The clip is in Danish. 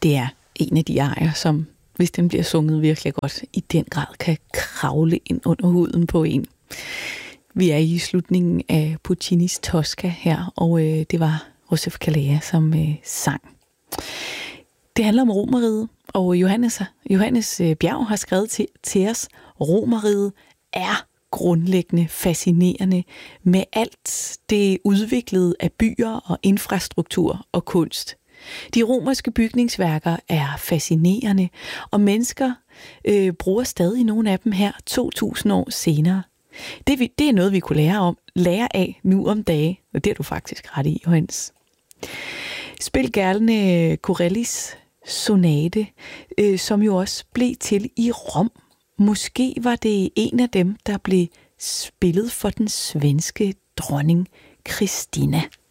Det er en af de arier, som, hvis den bliver sunget virkelig godt, i den grad kan kravle ind under huden på en. Vi er i slutningen af Puccinis Tosca her, og det var Josef Calleja, som sang. Det handler om Romerriget, og Johannes Bjerg har skrevet til os, Romerriget er grundlæggende fascinerende med alt det udviklede af byer og infrastruktur og kunst. De romerske bygningsværker er fascinerende, og mennesker bruger stadig nogle af dem her 2000 år senere. Det er noget, vi kunne lære af nu om dage, og det er du faktisk ret i, Johannes. Spil gerne Corellis sonate, som jo også blev til i Rom. Måske var det en af dem, der blev spillet for den svenske dronning Kristina.